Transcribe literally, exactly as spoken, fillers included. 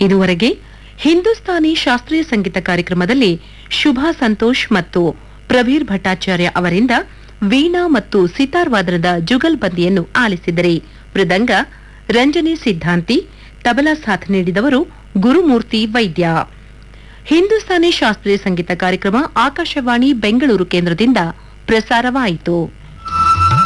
ಇದುವರೆಗೆ ಹಿಂದೂಸ್ತಾನಿ ಶಾಸ್ತ್ರೀಯ ಸಂಗೀತ ಕಾರ್ಯಕ್ರಮದಲ್ಲಿ ಶುಭಾ ಸಂತೋಷ್ ಮತ್ತು ಪ್ರಬೀರ್ ಭಟ್ಟಾಚಾರ್ಯ ಅವರಿಂದ ವೀಣಾ ಮತ್ತು ಸಿತಾರ್ ವಾದನದ ಜುಗಲ್ಬಂದಿಯನ್ನು ಆಲಿಸಿದರೆ. ಮೃದಂಗ ರಂಜನಿ ಸಿದ್ಧಾಂತಿ, ತಬಲಾ ಸಾಥ್ ನೀಡಿದವರು ಗುರುಮೂರ್ತಿ ವೈದ್ಯ. ಹಿಂದೂಸ್ತಾನಿ ಶಾಸ್ತ್ರೀಯ ಸಂಗೀತ ಕಾರ್ಯಕ್ರಮ ಆಕಾಶವಾಣಿ ಬೆಂಗಳೂರು ಕೇಂದ್ರದಿಂದ ಪ್ರಸಾರವಾಯಿತು.